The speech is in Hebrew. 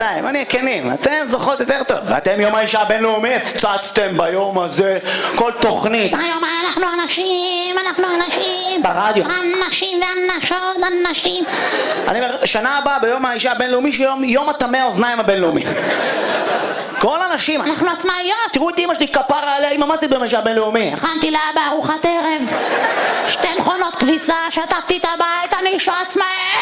אני הכנים, אתם זוכרות יותר טוב. ואתם יום האישה הבינלאומי הפצצתם ביום הזה כל תוכנית. היום אנחנו אנשים, אנחנו אנשים. ברדיו. אנשים ואנשות, אנשים. אני אומר, שנה הבאה ביום האישה הבינלאומי שיום הטמא האוזניים הבינלאומי. כל אנשים, אנחנו עצמאיות. תראו את אמא שלי כפרה עליה, אמא מה זה ביום האישה הבינלאומי? הכנתי לאבא ארוחת ערב, 2 מכונות כביסה, שטפתי את הבית, אני אישה עצמאית.